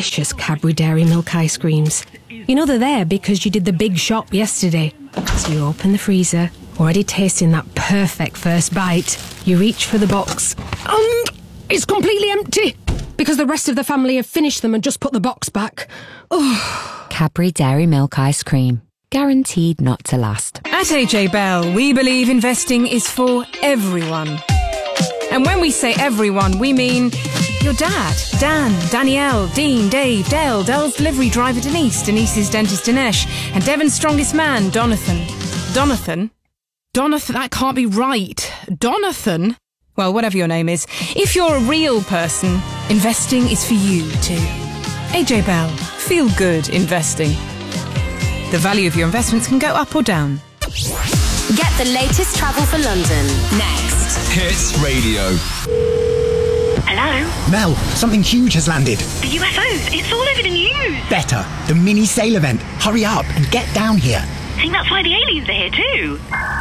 delicious Cadbury Dairy Milk ice creams. You know they're there because you did the big shop yesterday. So you open the freezer, already tasting that perfect first bite. You reach for the box, and it's completely empty because the rest of the family have finished them and just put the box back. Oh. Cadbury Dairy Milk ice cream. Guaranteed not to last. At AJ Bell, we believe investing is for everyone. And when we say everyone, we mean your dad, Dan, Danielle, Dean, Dave, Dell's delivery driver Denise, Denise's dentist Dinesh, and Devon's strongest man, Donathan. Donathan, that can't be right. Donathan? Well, whatever your name is. If you're a real person, investing is for you too. AJ Bell, feel good investing. The value of your investments can go up or down. Get the latest travel for London next. Hits Radio. Hello? Mel, something huge has landed. The UFOs, it's all over the news. Better, the mini sail event. Hurry up and get down here. I think that's why the aliens are here too.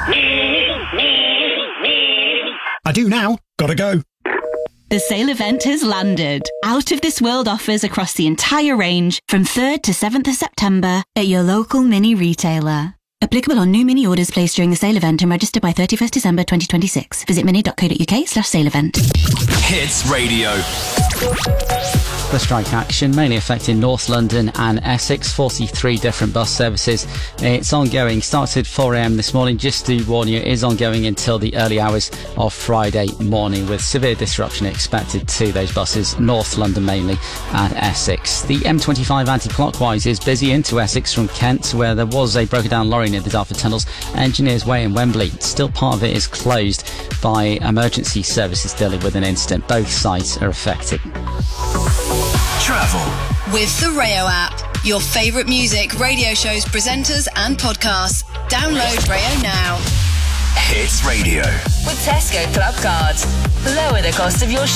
I do now. Gotta go. The sale event has landed. Out of This World offers across the entire range from 3rd to 7th of September at your local mini retailer. Applicable on new mini orders placed during the sale event and register by 31st December 2026. Visit mini.co.uk/sale event. Hits Radio. The strike action mainly affecting North London and Essex, 43 different bus services. It's ongoing, started 4 a.m. this morning. Just to warn you, it is ongoing until the early hours of Friday morning, with severe disruption expected to those buses, North London mainly, and Essex. The M25 anti-clockwise is busy into Essex from Kent, where there was a broken down lorry near the Dartford Tunnels. Engineers Way in Wembley, still part of it is closed by emergency services dealing with an incident. Both sites are affected. Travel with the Rayo app. Your favourite music, radio shows, presenters and podcasts. Download Rayo now. Hits Radio. With Tesco Club Card. Lower the cost of your